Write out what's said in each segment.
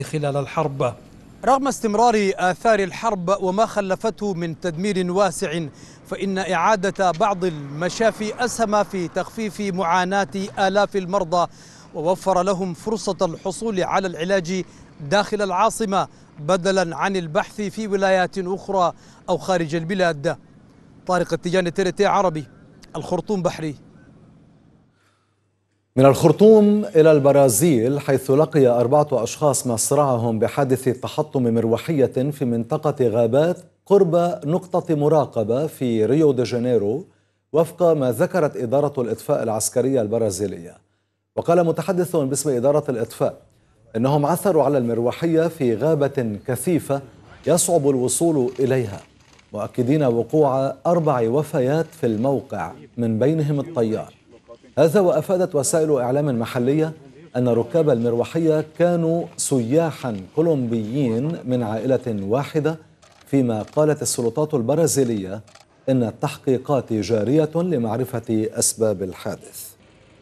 خلال الحرب. رغم استمرار آثار الحرب وما خلفته من تدمير واسع، فإن إعادة بعض المشافي أسهم في تخفيف معاناة آلاف المرضى ووفر لهم فرصة الحصول على العلاج داخل العاصمة بدلا عن البحث في ولايات أخرى أو خارج البلاد. طارق التجاني، TRT عربي، الخرطوم بحري. من الخرطوم إلى البرازيل، حيث لقي 4 أشخاص مصرعهم بحادث تحطم مروحية في منطقة غابات قرب نقطة مراقبة في ريو دي جانيرو، وفق ما ذكرت إدارة الإطفاء العسكرية البرازيلية. وقال متحدث باسم إدارة الإطفاء إنهم عثروا على المروحية في غابة كثيفة يصعب الوصول إليها، مؤكدين وقوع 4 وفيات في الموقع من بينهم الطيار. هذا وأفادت وسائل إعلام محلية أن ركاب المروحية كانوا سياحا كولومبيين من عائلة واحدة، فيما قالت السلطات البرازيلية إن التحقيقات جارية لمعرفة أسباب الحادث.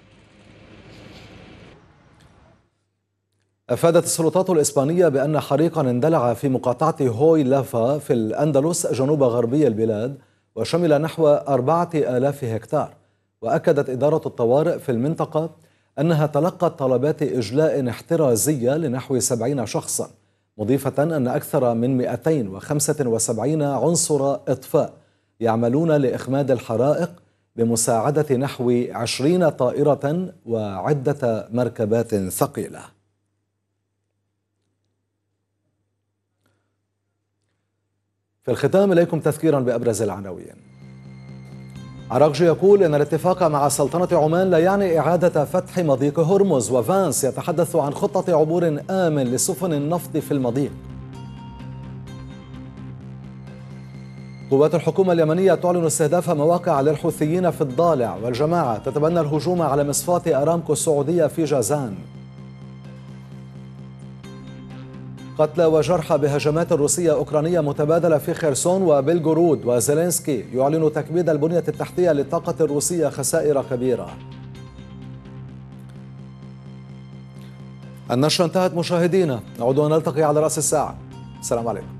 أفادت السلطات الإسبانية بأن حريقا اندلع في مقاطعة هوي لافا في الأندلس جنوب غربي البلاد، وشمل نحو 4000 هكتار. وأكدت إدارة الطوارئ في المنطقة أنها تلقت طلبات إجلاء احترازية لنحو 70 شخصا، مضيفة أن أكثر من 275 عنصر إطفاء يعملون لإخماد الحرائق بمساعدة نحو 20 طائرة وعدة مركبات ثقيلة. في الختام إليكم تذكيرا بأبرز العناوين. عراقجي يقول إن الاتفاق مع سلطنة عمان لا يعني إعادة فتح مضيق هرمز، وفانس يتحدث عن خطة عبور آمن لسفن النفط في المضيق. قوات الحكومة اليمنية تعلن استهداف مواقع للحوثيين في الضالع، والجماعة تتبنى الهجوم على مصفاة أرامكو السعودية في جازان. قتلى وجرحى بهجمات روسية أوكرانية متبادلة في خيرسون وبلغورود، وزيلينسكي يعلن تكبيد البنية التحتية للطاقة الروسية خسائر كبيرة. النشرة انتهت مشاهدينا، نعود ونلتقي على رأس الساعة. السلام عليكم.